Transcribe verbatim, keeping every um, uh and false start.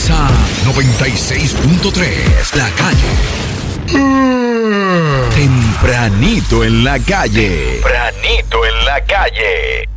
Salsa noventa y seis punto tres, La Calle. Tempranito en la calle. Tempranito en la calle.